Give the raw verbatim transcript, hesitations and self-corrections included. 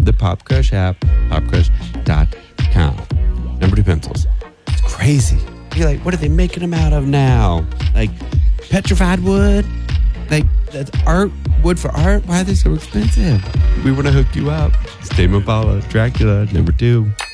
the Pop Crush app, pop crush dot com. Number two pencils. It's crazy. You're like, what are they making them out of now? Like petrified wood? Like that's art, wood for art? Why are they so expensive? We want to hook you up. Tame Impala, Dracula, number two.